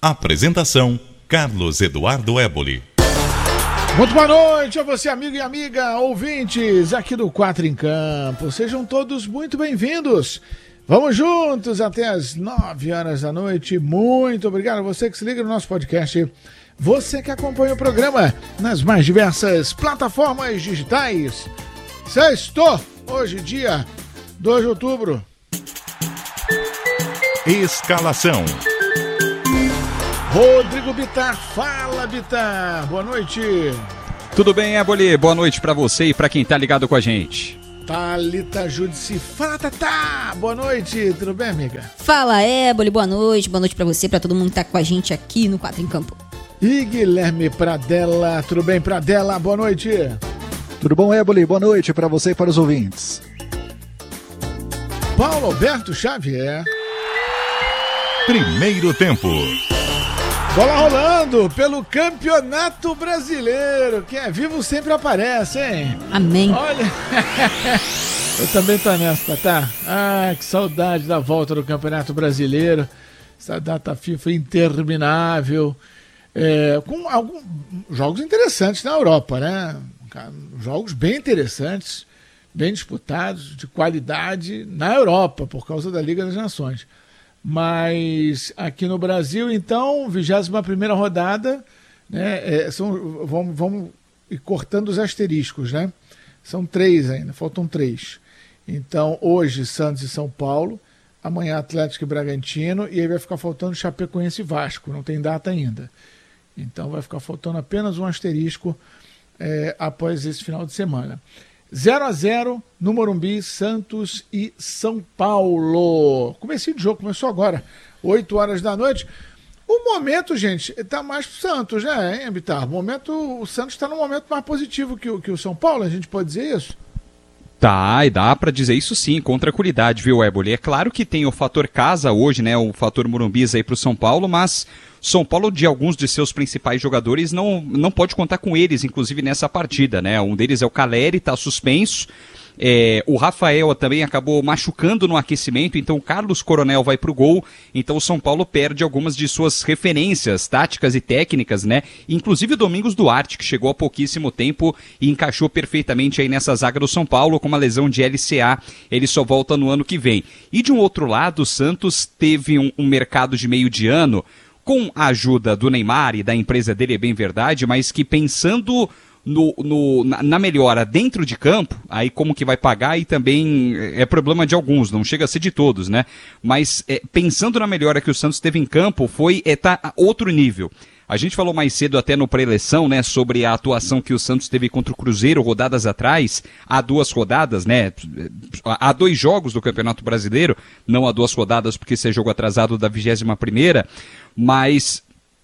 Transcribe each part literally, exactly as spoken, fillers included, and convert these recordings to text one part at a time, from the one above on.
Apresentação, Carlos Eduardo Éboli. Muito boa noite a você, amigo e amiga, ouvintes aqui do Quatro em Campo. Sejam todos muito bem-vindos. Vamos juntos até as nove horas da noite. Muito obrigado a você que se liga no nosso podcast. Você que acompanha o programa nas mais diversas plataformas digitais. Sextou, hoje dia dois de outubro. Escalação. Rodrigo Bittar, fala Bittar, boa noite. Tudo bem, Éboli? Boa noite pra você e pra quem tá ligado com a gente. Thalita Judici, fala Tatá, boa noite, tudo bem, amiga? Fala, Éboli, boa noite, boa noite pra você, pra todo mundo que tá com a gente aqui no Quatro em Campo. E Guilherme Pradella, tudo bem, Pradella, boa noite. Tudo bom, Éboli? Boa noite pra você e para os ouvintes. Paulo Alberto Xavier. Primeiro tempo. Bola rolando pelo Campeonato Brasileiro. Quem é vivo sempre aparece, hein? Amém. Olha, eu também tô nessa, tá? Ah, que saudade da volta do Campeonato Brasileiro. Essa data FIFA interminável. É, com alguns jogos interessantes na Europa, né? Jogos bem interessantes, bem disputados, de qualidade na Europa, por causa da Liga das Nações. Mas aqui no Brasil, então, vigésima primeira rodada, né, é, são, vamos, vamos ir cortando os asteriscos, né? São três ainda, faltam três. Então, hoje, Santos e São Paulo, amanhã Atlético e Bragantino, e aí vai ficar faltando Chapecoense e Vasco, não tem data ainda. Então vai ficar faltando apenas um asterisco é, após esse final de semana. zero a zero no Morumbi, Santos e São Paulo. Comecinho de jogo, começou agora, oito horas da noite. O momento, gente, tá mais pro Santos, né, hein, Bittar? O momento, o Santos está num momento mais positivo que o, que o São Paulo, a gente pode dizer isso? Tá, e dá pra dizer isso sim, com tranquilidade, viu, Éboli? É claro que tem o fator casa hoje, né, o fator Morumbis aí pro São Paulo, mas São Paulo, de alguns de seus principais jogadores, não, não pode contar com eles, inclusive nessa partida, né? Um deles é o Caleri, tá suspenso. É, o Rafael também acabou machucando no aquecimento, então o Carlos Coronel vai pro gol, então o São Paulo perde algumas de suas referências táticas e técnicas, né? Inclusive o Domingos Duarte, que chegou há pouquíssimo tempo e encaixou perfeitamente aí nessa zaga do São Paulo com uma lesão de L C A, ele só volta no ano que vem. E de um outro lado, o Santos teve um, um mercado de meio de ano com a ajuda do Neymar e da empresa dele, é bem verdade, mas que pensando No, no, na, na melhora dentro de campo, aí como que vai pagar e também é problema de alguns, não chega a ser de todos, né? Mas é, pensando na melhora que o Santos teve em campo, foi é, tá a outro nível. A gente falou mais cedo até no pré-eleição, né, sobre a atuação que o Santos teve contra o Cruzeiro rodadas atrás, há duas rodadas, né, há dois jogos do Campeonato Brasileiro, não há duas rodadas porque esse é jogo atrasado da vigésima primeira, mas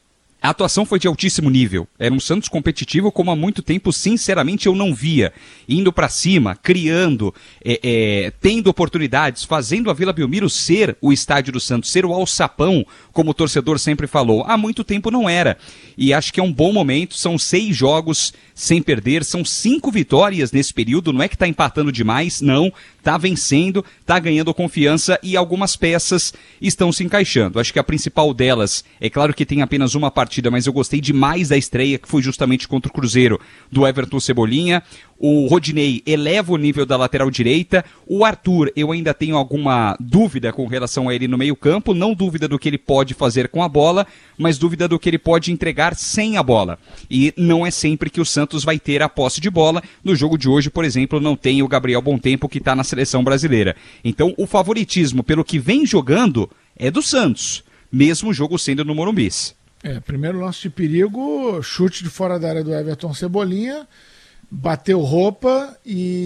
a atuação foi de altíssimo nível. Era um Santos competitivo como há muito tempo, sinceramente, eu não via. Indo pra cima, criando, é, é, tendo oportunidades, fazendo a Vila Belmiro ser o estádio do Santos, ser o alçapão, como o torcedor sempre falou. Há muito tempo não era. E acho que é um bom momento. São seis jogos sem perder, são cinco vitórias nesse período. Não é que tá empatando demais, não. Tá vencendo, tá ganhando confiança e algumas peças estão se encaixando. Acho que a principal delas, é claro que tem apenas uma partida, mas eu gostei demais da estreia, que foi justamente contra o Cruzeiro, do Everton Cebolinha. O Rodinei eleva o nível da lateral direita. O Arthur, eu ainda tenho alguma dúvida com relação a ele no meio campo, não dúvida do que ele pode fazer com a bola, mas dúvida do que ele pode entregar sem a bola. E não é sempre que o Santos vai ter a posse de bola. No jogo de hoje, por exemplo, não tem o Gabriel Bontempo, que está na seleção brasileira. Então, o favoritismo pelo que vem jogando é do Santos, mesmo o jogo sendo no Morumbi. É, primeiro lance de perigo, chute de fora da área do Everton Cebolinha, bateu roupa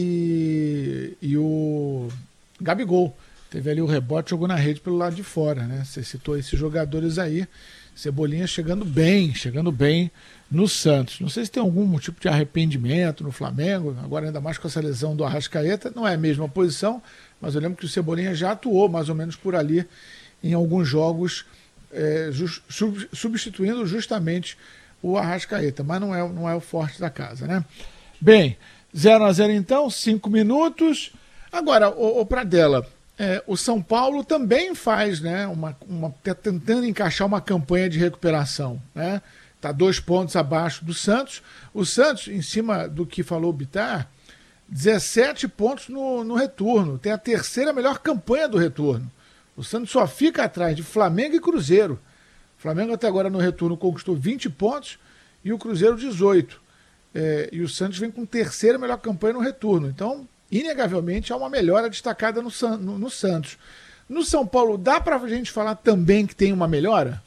e, e o Gabigol teve ali o rebote, jogou na rede pelo lado de fora, né? Você citou esses jogadores aí, Cebolinha chegando bem, chegando bem no Santos. Não sei se tem algum tipo de arrependimento no Flamengo, agora ainda mais com essa lesão do Arrascaeta, não é a mesma posição, mas eu lembro que o Cebolinha já atuou mais ou menos por ali em alguns jogos, é, just, sub, substituindo justamente o Arrascaeta, mas não é, não é o forte da casa, né? Bem, zero a zero então, cinco minutos. Agora, o, o Pradella, É, o São Paulo também faz, né, uma, uma, tá tentando encaixar uma campanha de recuperação, né? Está dois pontos abaixo do Santos. O Santos, em cima do que falou o Bittar, dezessete pontos no, no retorno. Tem a terceira melhor campanha do retorno. O Santos só fica atrás de Flamengo e Cruzeiro. O Flamengo até agora no retorno conquistou vinte pontos e o Cruzeiro dezoito. É, e o Santos vem com terceira melhor campanha no retorno. Então, inegavelmente, há uma melhora destacada no, no, no Santos. No São Paulo, dá para a gente falar também que tem uma melhora?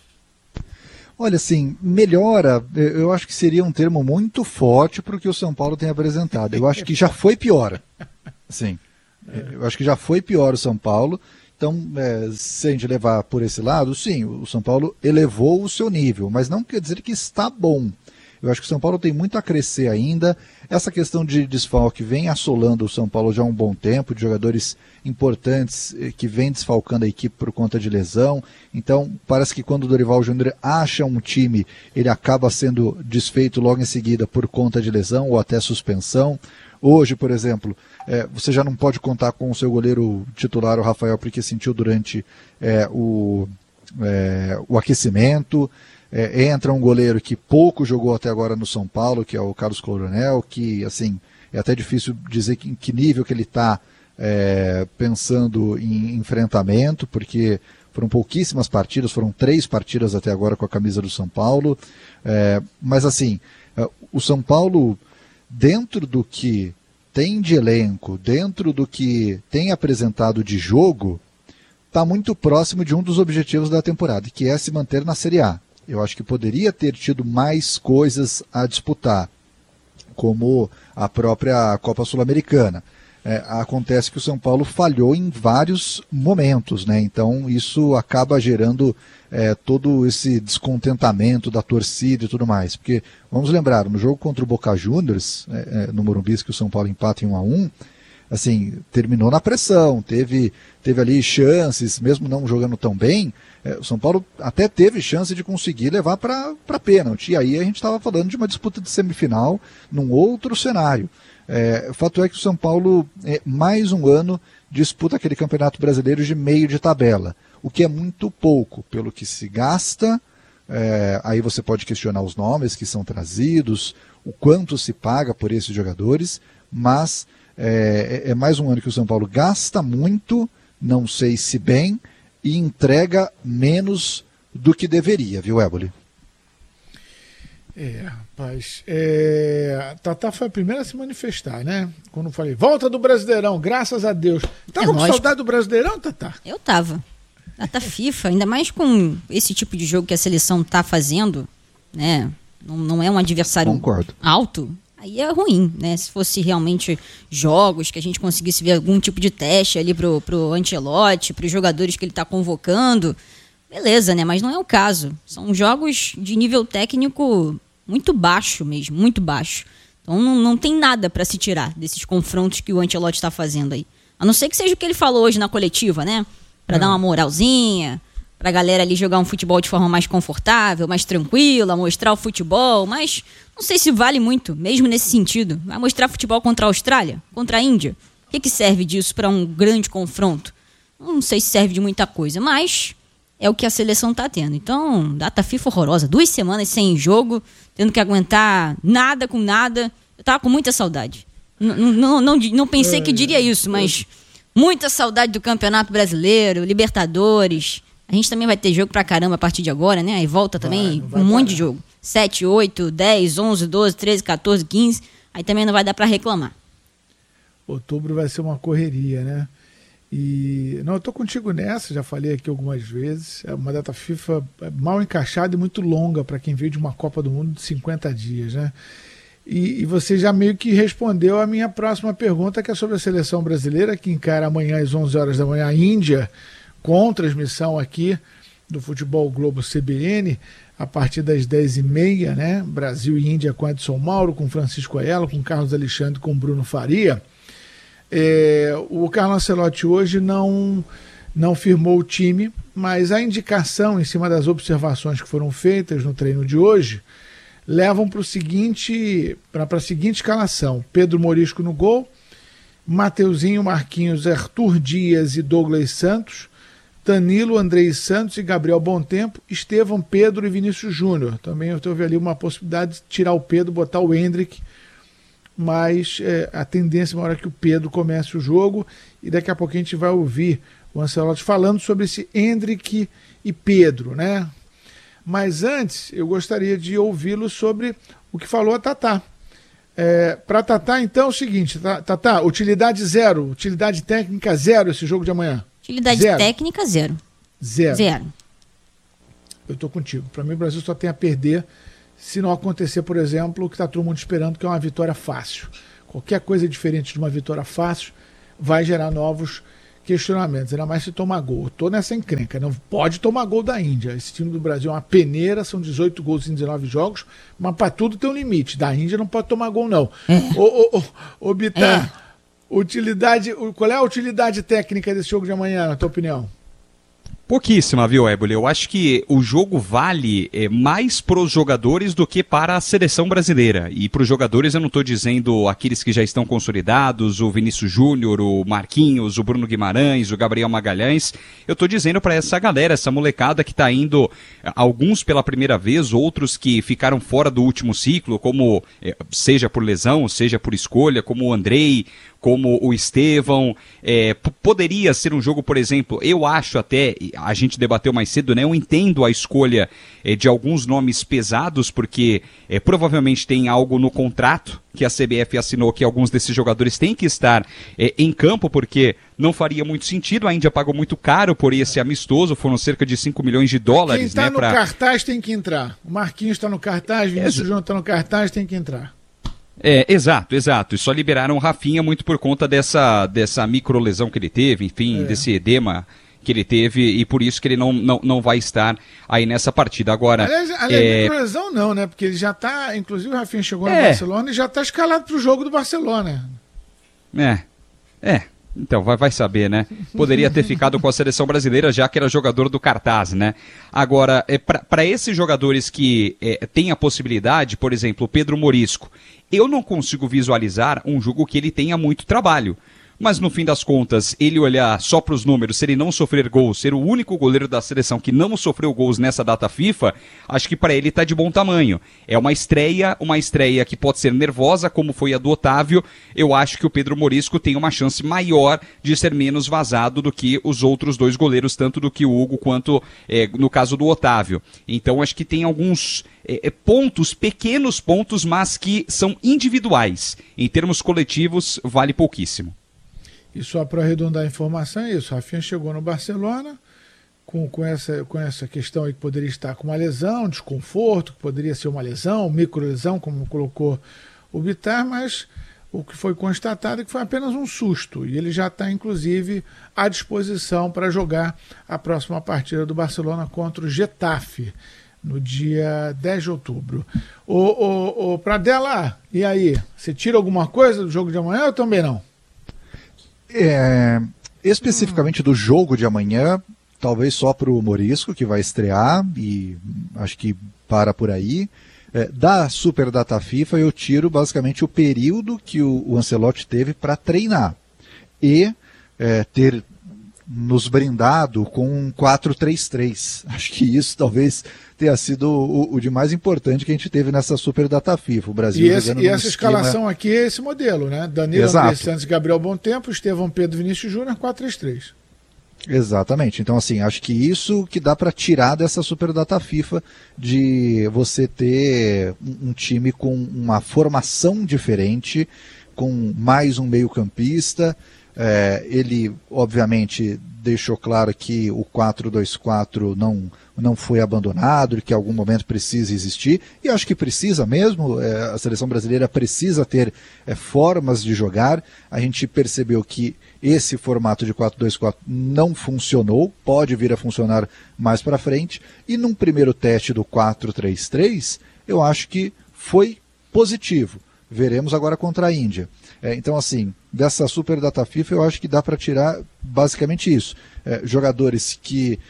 Olha, assim, melhora, eu acho que seria um termo muito forte para o que o São Paulo tem apresentado. Eu acho que já foi pior. Sim, eu acho que já foi pior o São Paulo. Então, é, se a gente levar por esse lado, sim, o São Paulo elevou o seu nível, mas não quer dizer que está bom. Eu acho que o São Paulo tem muito a crescer ainda. Essa questão de desfalque vem assolando o São Paulo já há um bom tempo, de jogadores importantes que vêm desfalcando a equipe por conta de lesão. Então, parece que quando o Dorival Júnior acha um time, ele acaba sendo desfeito logo em seguida por conta de lesão ou até suspensão. Hoje, por exemplo, é, você já não pode contar com o seu goleiro titular, o Rafael, porque sentiu durante é, o, é, o aquecimento. É, entra um goleiro que pouco jogou até agora no São Paulo, que é o Carlos Coronel, que, assim, é até difícil dizer que, em que nível que ele está é, pensando em enfrentamento, porque foram pouquíssimas partidas, foram três partidas até agora com a camisa do São Paulo. É, mas, assim, o São Paulo, dentro do que tem de elenco, dentro do que tem apresentado de jogo, está muito próximo de um dos objetivos da temporada, que é se manter na Série A. Eu acho que poderia ter tido mais coisas a disputar, como a própria Copa Sul-Americana. É, acontece que o São Paulo falhou em vários momentos, né? Então isso acaba gerando é, todo esse descontentamento da torcida e tudo mais. Porque, vamos lembrar, no jogo contra o Boca Juniors, é, é, no Morumbi, que o São Paulo empata em um a um, assim, terminou na pressão, teve, teve ali chances, mesmo não jogando tão bem, é, o São Paulo até teve chance de conseguir levar para pênalti, e aí a gente estava falando de uma disputa de semifinal num outro cenário. É, o fato é que o São Paulo, é, mais um ano, disputa aquele campeonato brasileiro de meio de tabela, o que é muito pouco pelo que se gasta. É, aí você pode questionar os nomes que são trazidos, o quanto se paga por esses jogadores, mas É, é mais um ano que o São Paulo gasta muito, não sei se bem, e entrega menos do que deveria, viu, Éboli? É, rapaz. É... Tatá foi a primeira a se manifestar, né? Quando eu falei, volta do Brasileirão, graças a Deus. Tava É com lógico. saudade do Brasileirão, Tatá? Eu tava. Data FIFA, ainda mais com esse tipo de jogo que a seleção tá fazendo, né? Não, não é um adversário Concordo. alto. Aí é ruim, né? Se fosse realmente jogos que a gente conseguisse ver algum tipo de teste ali pro, pro Ancelotti, pros jogadores que ele tá convocando, beleza, né? Mas não é o caso. São jogos de nível técnico muito baixo mesmo, muito baixo. Então não, não tem nada para se tirar desses confrontos que o Ancelotti tá fazendo aí. A não ser que seja o que ele falou hoje na coletiva, né? Pra é. dar uma moralzinha, pra galera ali jogar um futebol de forma mais confortável, mais tranquila, mostrar o futebol, mas não sei se vale muito, mesmo nesse sentido. Vai mostrar futebol contra a Austrália? Contra a Índia? O que, que serve disso para um grande confronto? Não sei se serve de muita coisa, mas é o que a seleção tá tendo. Então, data FIFA horrorosa. Duas semanas sem jogo, tendo que aguentar nada com nada. Eu tava com muita saudade. N- não, não, não pensei que diria isso, mas muita saudade do Campeonato Brasileiro, Libertadores. A gente também vai ter jogo pra caramba a partir de agora, né? Aí volta também vai, vai um monte parar. de jogo. sete, oito, dez, onze, doze, treze, catorze, quinze. Aí também não vai dar pra reclamar. Outubro vai ser uma correria, né? E não, eu tô contigo nessa, já falei aqui algumas vezes. É uma data FIFA mal encaixada e muito longa para quem veio de uma Copa do Mundo de cinquenta dias, né? E, e você já meio que respondeu a minha próxima pergunta, que é sobre a seleção brasileira, que encara amanhã às onze horas da manhã a Índia, com transmissão aqui do Futebol Globo C B N, a partir das dez e meia, né? Brasil e Índia com Edson Mauro, com Francisco Aiello, com Carlos Alexandre, com Bruno Faria. É, o Carlo Ancelotti hoje não, não firmou o time, mas a indicação em cima das observações que foram feitas no treino de hoje levam para o seguinte, para a seguinte escalação: Pedro Morisco no gol, Mateuzinho, Marquinhos, Arthur Dias e Douglas Santos, Danilo, Andrei Santos e Gabriel Bontempo, Estevão, Pedro e Vinícius Júnior. Também eu estou ali uma possibilidade de tirar o Pedro, botar o Endrick, mas é, a tendência é uma hora que o Pedro comece o jogo, e daqui a pouco a gente vai ouvir o Ancelotti falando sobre esse Endrick e Pedro, né? Mas antes, eu gostaria de ouvi-lo sobre o que falou a Tatá. É, para Tatá, então, é o seguinte, Tatá, utilidade zero, utilidade técnica zero esse jogo de amanhã. Utilidade zero. técnica zero. Zero. Zero. Eu estou contigo. Para mim, o Brasil só tem a perder se não acontecer, por exemplo, o que está todo mundo esperando, que é uma vitória fácil. Qualquer coisa diferente de uma vitória fácil vai gerar novos questionamentos, ainda mais se tomar gol. Estou nessa encrenca, não pode tomar gol da Índia. Esse time do Brasil é uma peneira, são dezoito gols em dezenove jogos, mas para tudo tem um limite. Da Índia não pode tomar gol, não. É. Ô, ô, ô, ô Bitar, é. utilidade, qual é a utilidade técnica desse jogo de amanhã, na tua opinião? Pouquíssima, viu, Éboli? Eu acho que o jogo vale é, mais para os jogadores do que para a seleção brasileira. E para os jogadores eu não estou dizendo aqueles que já estão consolidados, o Vinícius Júnior, o Marquinhos, o Bruno Guimarães, o Gabriel Magalhães. Eu estou dizendo para essa galera, essa molecada que está indo, alguns pela primeira vez, outros que ficaram fora do último ciclo, como é, seja por lesão, seja por escolha, como o Andrei, como o Estevão. É, p- poderia ser um jogo, por exemplo, eu acho até, a gente debateu mais cedo, né? Eu entendo a escolha é, de alguns nomes pesados, porque é, provavelmente tem algo no contrato que a C B F assinou que alguns desses jogadores têm que estar é, em campo, porque não faria muito sentido. A Índia pagou muito caro por esse amistoso, foram cerca de cinco milhões de dólares. Quem está né, no pra... cartaz tem que entrar. O Marquinhos está no cartaz, Vinícius Ex- Júnior está no cartaz, tem que entrar. É, exato, exato. E só liberaram o Rafinha muito por conta dessa, dessa microlesão que ele teve, enfim, é. desse edema que ele teve, e por isso que ele não, não, não vai estar aí nessa partida. Agora, aliás, aliás é... microlesão não, né? Porque ele já está, inclusive o Rafinha chegou no é. Barcelona e já está escalado para o jogo do Barcelona. É, é. Então, vai, vai saber, né? Poderia ter ficado com a seleção brasileira, já que era jogador do cartaz, né? Agora, é, para esses jogadores que é, têm a possibilidade, por exemplo, o Pedro Morisco, eu não consigo visualizar um jogo que ele tenha muito trabalho. Mas no fim das contas, ele olhar só para os números, se ele não sofrer gols, ser o único goleiro da seleção que não sofreu gols nessa data FIFA, acho que para ele está de bom tamanho. É uma estreia, uma estreia que pode ser nervosa, como foi a do Otávio. Eu acho que o Pedro Morisco tem uma chance maior de ser menos vazado do que os outros dois goleiros, tanto do que o Hugo quanto é, no caso do Otávio. Então acho que tem alguns é, pontos, pequenos pontos, mas que são individuais. Em termos coletivos, vale pouquíssimo. E só para arredondar a informação é isso, Rafinha chegou no Barcelona com, com, essa, com essa questão aí que poderia estar com uma lesão, desconforto, que poderia ser uma lesão, microlesão, como colocou o Bitar, mas o que foi constatado é que foi apenas um susto, e ele já está inclusive à disposição para jogar a próxima partida do Barcelona contra o Getafe, no dia dez de outubro. Ô, ô, ô Pradella, e aí, você tira alguma coisa do jogo de amanhã ou também não? É, especificamente do jogo de amanhã, talvez só para o Morisco, que vai estrear, e acho que para por aí. É, da Super Data FIFA, eu tiro basicamente o período que o, o Ancelotti teve para treinar e é, ter nos brindado com um quatro três três. Acho que isso talvez tenha sido o, o de mais importante que a gente teve nessa Super Data FIFA. O Brasil e, esse, jogando e essa esquema... escalação aqui é esse modelo, né? Danilo, André Santos, Gabriel Bontempo, Estevão, Pedro, Vinícius Júnior, quatro três três. Exatamente. Então, assim, acho que isso que dá para tirar dessa Super Data FIFA, de você ter um, um time com uma formação diferente, com mais um meio-campista. É, ele, obviamente, deixou claro que o quatro dois quatro não, não foi abandonado, que em algum momento precisa existir, e acho que precisa mesmo. É, a seleção brasileira precisa ter é, formas de jogar. A gente percebeu que esse formato de quatro dois quatro não funcionou, pode vir a funcionar mais para frente, e num primeiro teste do quatro três três, eu acho que foi positivo. Veremos agora contra a Índia. É, então, assim, dessa Super Data FIFA, eu acho que dá para tirar basicamente isso. É, jogadores que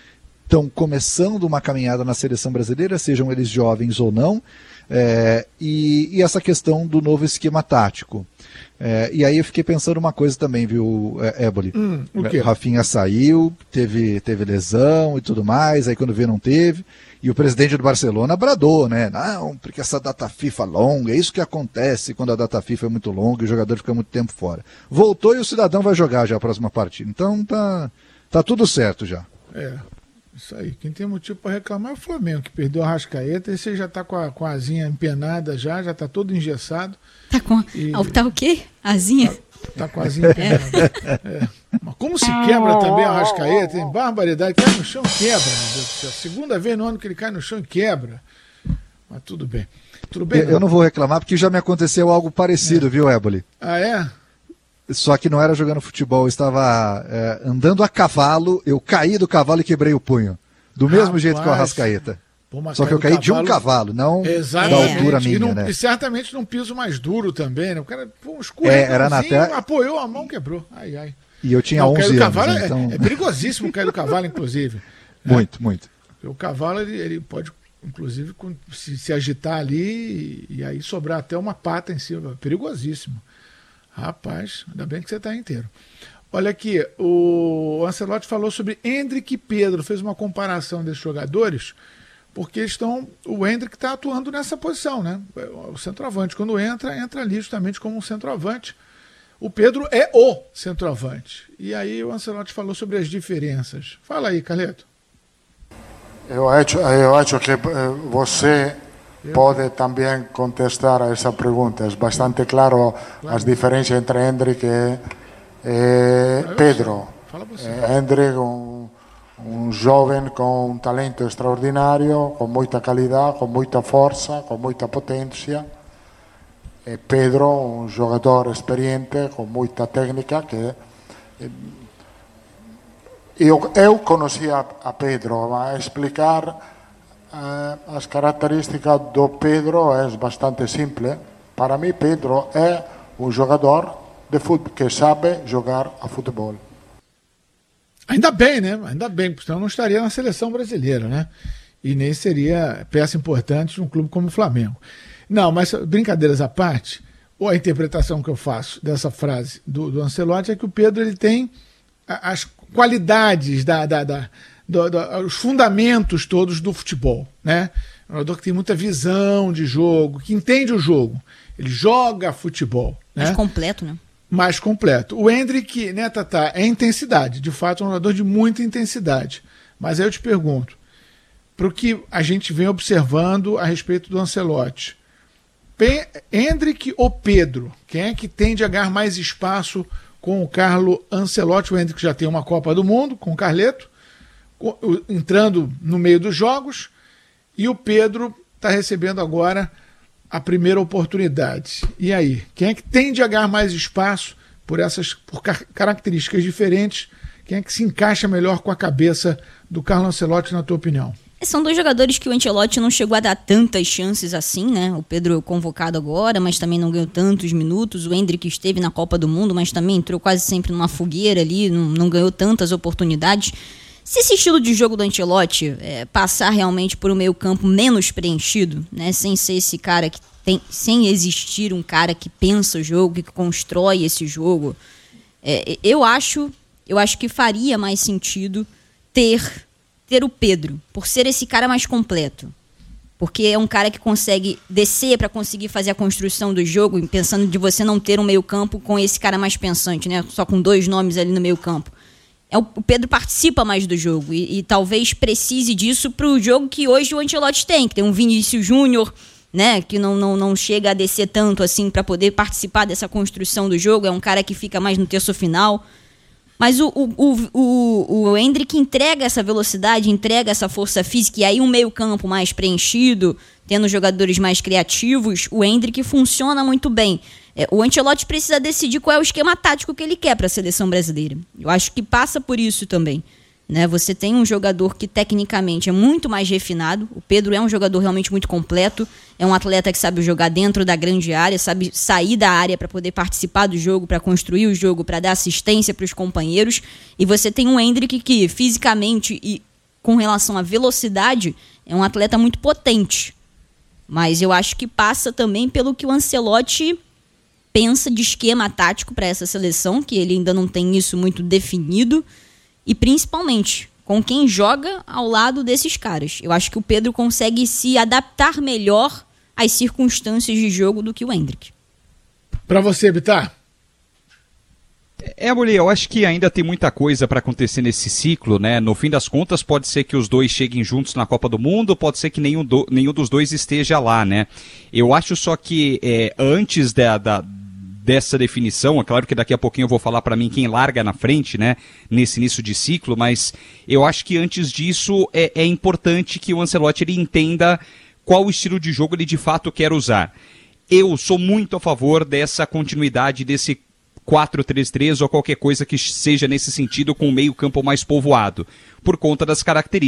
estão começando uma caminhada na seleção brasileira, sejam eles jovens ou não, é, e, e essa questão do novo esquema tático. É, e aí eu fiquei pensando uma coisa também, viu, Éboli? Hum, o quê? O Rafinha saiu, teve, teve lesão e tudo mais, aí quando veio não teve, e o presidente do Barcelona bradou, né? Não, porque essa data FIFA longa, é isso que acontece quando a data FIFA é muito longa e o jogador fica muito tempo fora. Voltou e o cidadão vai jogar já a próxima partida, então tá, tá tudo certo já. É, isso aí. Quem tem motivo para reclamar é o Flamengo, que perdeu a Arrascaeta, esse já tá com a, com a asinha empenada já, já tá todo engessado. Tá com E- a, tá o quê? Asinha? Tá com a asinha empenada. É. Mas como se quebra também a Arrascaeta, tem barbaridade, cai no chão e quebra, meu Deus do céu. Segunda vez no ano que ele cai no chão e quebra. Mas tudo bem. Tudo bem, Eu, eu não vou reclamar porque já me aconteceu algo parecido, É. viu, Éboli? Ah, é? Só que não era jogando futebol, eu estava é, andando a cavalo, eu caí do cavalo e quebrei o punho. Do mesmo Rapaz. jeito que o Arrascaeta. Pô, mas Só que cai eu do caí de um cavalo, não Exatamente. da altura e, minha, não- né? e certamente num piso mais duro também, né? O cara, pô, um É, escorregãozinho, era na terra- apoiou a mão, quebrou. Ai, ai. E eu tinha Não, cair onze do anos, cavalo né? é, então... é perigosíssimo cair do cavalo, inclusive. Muito, muito. O cavalo, ele, ele pode, inclusive, com- se, se agitar ali e, e aí sobrar até uma pata em cima. Perigosíssimo. Rapaz, ainda bem que você está inteiro. Olha aqui, o Ancelotti falou sobre Endrick e Pedro, fez uma comparação desses jogadores, porque estão, o Endrick está atuando nessa posição, né? O centroavante, quando entra, entra ali justamente como um centroavante. O Pedro é o centroavante. E aí o Ancelotti falou sobre as diferenças. Fala aí, Carleto. Eu acho, eu acho que eh, você pode também contestar a essa pergunta. É bastante claro as diferenças entre Endrick e, e Pedro. Fala você. Eh, Endrick, um, um jovem com um talento extraordinário, com muita qualidade, com muita força, com muita potência. E Pedro, um jogador experiente, com muita técnica, que eh, Eu, eu conhecia a Pedro, mas explicar uh, as características do Pedro é bastante simples. Para mim, Pedro é um jogador de futebol que sabe jogar a futebol. Ainda bem, né? Ainda bem, porque senão não estaria na seleção brasileira, né? E nem seria peça importante de um clube como o Flamengo. Não, mas brincadeiras à parte, ou a interpretação que eu faço dessa frase do, do Ancelotti é que o Pedro ele tem a, as qualidades, da, da, da, do, do, os fundamentos todos do futebol, né? Um jogador que tem muita visão de jogo, que entende o jogo. Ele joga futebol, né? Mais completo, né? Mais completo. O Endrick, né, Tatá, é intensidade. De fato, é um jogador de muita intensidade. Mas aí eu te pergunto, para o que a gente vem observando a respeito do Ancelotti, Pe- Endrick ou Pedro? Quem é que tende a ganhar mais espaço com o Carlo Ancelotti? O Endrick já tem uma Copa do Mundo com o Carleto, co- o- entrando no meio dos jogos, e o Pedro está recebendo agora a primeira oportunidade. E aí? Quem é que tende a ganhar mais espaço por essas por car- características diferentes? Quem é que se encaixa melhor com a cabeça do Carlo Ancelotti, na tua opinião? São dois jogadores que o Ancelotti não chegou a dar tantas chances assim, né? O Pedro convocado agora, mas também não ganhou tantos minutos. O Endrick esteve na Copa do Mundo, mas também entrou quase sempre numa fogueira ali, não, não ganhou tantas oportunidades. Se esse estilo de jogo do Ancelotti é, passar realmente por um meio campo menos preenchido, né? Sem ser esse cara que tem, sem existir um cara que pensa o jogo, que constrói esse jogo, é, eu acho, eu acho que faria mais sentido ter ter o Pedro, por ser esse cara mais completo. Porque é um cara que consegue descer para conseguir fazer a construção do jogo, pensando de você não ter um meio-campo com esse cara mais pensante, né? Só com dois nomes ali no meio-campo. É o, o Pedro participa mais do jogo e, e talvez precise disso para o jogo que hoje o Ancelotti tem, que tem um Vinícius Júnior, né, que não, não, não chega a descer tanto assim para poder participar dessa construção do jogo. É um cara que fica mais no terço final. Mas o, o, o, o, o Endrick entrega essa velocidade, entrega essa força física, e aí um meio campo mais preenchido, tendo jogadores mais criativos, o Endrick funciona muito bem. É, o Ancelotti precisa decidir qual é o esquema tático que ele quer para a seleção brasileira. Eu acho que passa por isso também. Né? Você tem um jogador que tecnicamente é muito mais refinado. O Pedro é um jogador realmente muito completo. É um atleta que sabe jogar dentro da grande área, sabe sair da área para poder participar do jogo, para construir o jogo, para dar assistência para os companheiros. E você tem um Endrick que fisicamente e com relação à velocidade, é um atleta muito potente. Mas eu acho que passa também pelo que o Ancelotti pensa de esquema tático para essa seleção, que ele ainda não tem isso muito definido, e principalmente com quem joga ao lado desses caras. Eu acho que o Pedro consegue se adaptar melhor às circunstâncias de jogo do que o Endrick. Para você, Bittar? É, Bolí, eu acho que ainda tem muita coisa para acontecer nesse ciclo, né? No fim das contas, pode ser que os dois cheguem juntos na Copa do Mundo, pode ser que nenhum, do, nenhum dos dois esteja lá, né? Eu acho só que é, antes da, da, dessa definição, é claro que daqui a pouquinho eu vou falar para mim quem larga na frente, né? Nesse início de ciclo, mas eu acho que antes disso é, é importante que o Ancelotti ele entenda qual estilo de jogo ele de fato quer usar. Eu sou muito a favor dessa continuidade, desse quatro três três ou qualquer coisa que seja nesse sentido com o meio campo mais povoado, por conta das características.